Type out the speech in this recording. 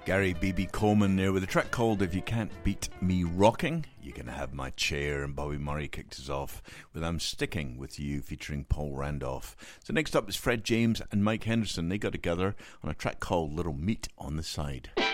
Gary B.B. Coleman there with a track called If You Can't Beat Me Rocking. You Can Have My Chair, and Bobby Murray kicked us off with I'm Sticking With You featuring Paul Randolph. So next up is Fred James and Mike Henderson. They got together on a track called Little Meat on the Side.